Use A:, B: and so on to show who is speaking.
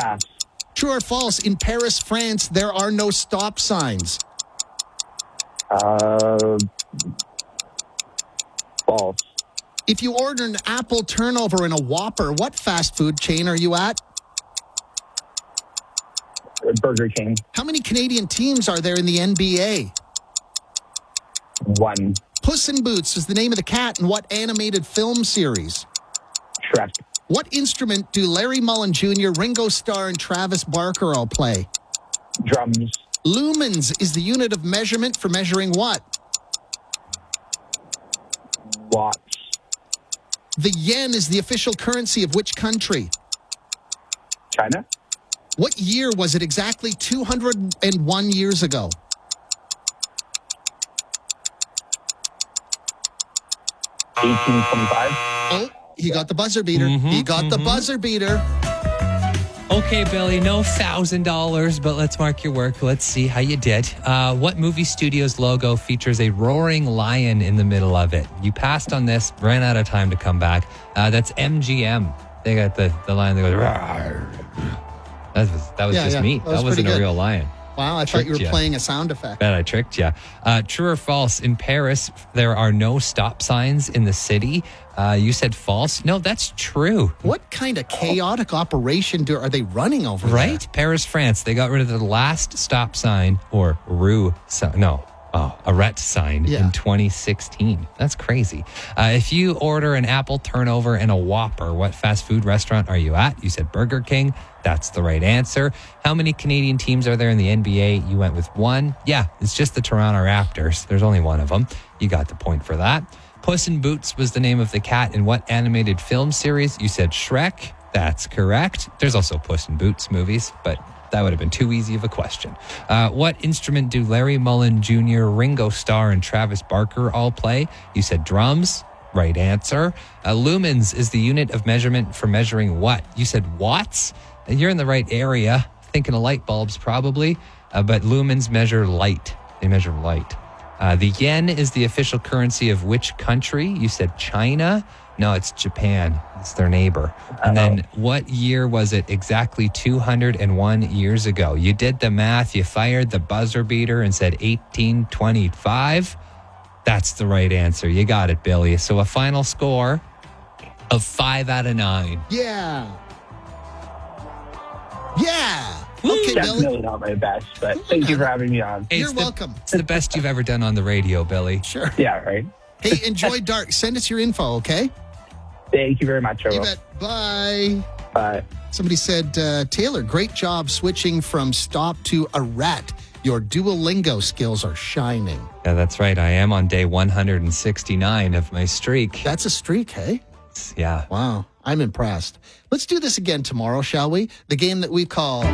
A: Pass.
B: True or false? In Paris, France, there are no stop signs.
A: False.
B: If you order an apple turnover and a Whopper, what fast food chain are you at?
A: Burger King.
B: How many Canadian teams are there in the NBA?
A: 1.
B: Puss in Boots is the name of the cat in what animated film series?
A: Shrek.
B: What instrument do Larry Mullen Jr., Ringo Starr, and Travis Barker all play?
A: Drums.
B: Lumens is the unit of measurement for measuring what?
A: Watts.
B: The yen is the official currency of which country?
A: China.
B: What year was it exactly 201 years ago?
A: $18.25.
B: Oh, he got the buzzer beater. He got the buzzer beater.
C: Okay, Billy, no $1,000, but let's mark your work. Let's see how you did. What movie studio's logo features a roaring lion in the middle of it? You passed on this, ran out of time to come back. That's MGM. They got the lion that goes, "Rawr." That was just me. That wasn't a real lion.
B: Wow, I thought you were playing a sound effect.
C: Bet I tricked you. True or false? In Paris, there are no stop signs in the city. You said false. No, that's true.
B: What kind of chaotic operation are they running over there?
C: Right? Paris, France. They got rid of the last stop sign or arrête sign in 2016. That's crazy. If you order an apple turnover and a Whopper, what fast food restaurant are you at? You said Burger King. That's the right answer. How many Canadian teams are there in the NBA? You went with 1. Yeah, it's just the Toronto Raptors. There's only one of them. You got the point for that. Puss in Boots was the name of the cat in what animated film series? You said Shrek. That's correct. There's also Puss in Boots movies, but that would have been too easy of a question. What instrument do Larry Mullen Jr., Ringo Starr, and Travis Barker all play? You said drums. Right answer. Lumens is the unit of measurement for measuring what? You said watts. You're in the right area. Thinking of light bulbs probably, but lumens measure light. They measure light. The yen is the official currency of which country? You said China. No, it's Japan. It's their neighbor. And then what year was it exactly 201 years ago? You did the math. You fired the buzzer beater and said 1825. That's the right answer. You got it, Billy. So a final score of 5 out of 9.
B: Yeah. Yeah.
A: Okay, definitely not my best, but thank you for having me on.
C: Hey,
B: You're welcome.
C: It's the best you've ever done on the radio, Billy.
B: Sure.
A: Yeah, right.
B: Hey, enjoy Dark. Send us your info, okay?
A: Thank you very much,
B: You bet. Bye.
A: Bye.
B: Somebody said, Taylor, great job switching from stop to arrête. Your Duolingo skills are shining.
C: Yeah, that's right. I am on day 169 of my streak.
B: That's a streak, hey?
C: Yeah.
B: Wow. I'm impressed. Let's do this again tomorrow, shall we? The game that we call